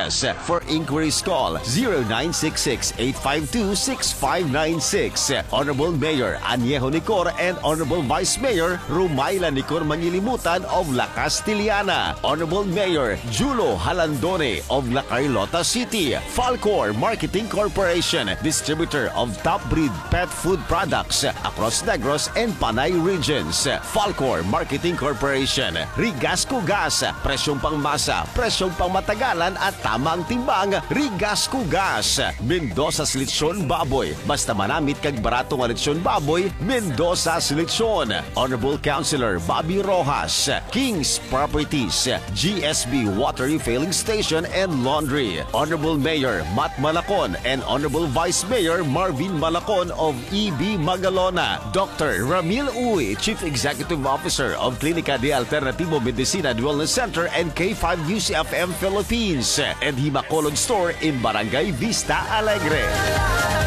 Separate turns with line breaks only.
Reyes. For inquiries, call 0966-852-6596. Honorable Mayor Añejo Nicor and Honorable Vice Mayor Rumayla Nicor Mangilimutan of La Castillana. Honorable Mayor Julo Halandone of La Carlota City. Falcor Marketing Corporation, distributor of top breed pet food products across Negros and Panay regions. Falcor Marketing Corporation. Rigasco Gas, presyong pangmasa, presyong pangmatagalan at tamang timbang. Rigasco Gas. Mendoza's Lechon Baboy, basta manamit kag barato nga lechon baboy, Mendoza's Lechon. Honorable Councilor Bobby Rojas. King's Properties, GSB Water Refilling Station and Laundry. Honorable Mayor Matt Malacon and Honorable Vice Mayor Marvin Malacon of EB Magalona. Dr. Ramil Uy, Chief Executive Officer of Clinica de Alternativo Medicina and Wellness Center and K5 UCFM Philippines, and Himacolon Store in Barangay Vista Alegre.